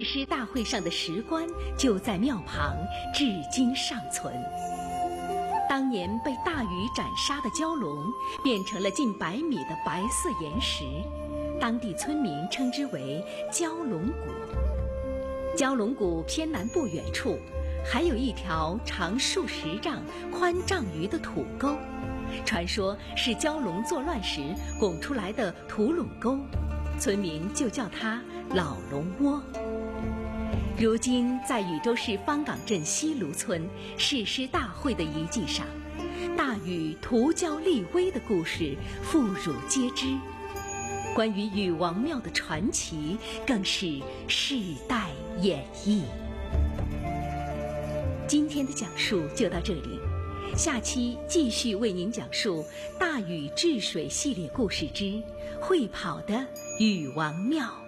师大会上的石棺就在庙旁，至今尚存。当年被大雨斩杀的蛟龙，变成了近100米的白色岩石，当地村民称之为蛟龙谷。蛟龙谷偏南不远处，还有一条长数10丈、宽丈余的土沟，传说是蛟龙作乱时拱出来的土垄沟，村民就叫它老龙窝。如今在禹州市方岗镇西卢村誓师大会的遗迹上，大禹屠蛟立威的故事妇孺皆知，关于禹王庙的传奇更是世代演绎。今天的讲述就到这里，下期继续为您讲述大禹治水系列故事之会跑的禹王庙。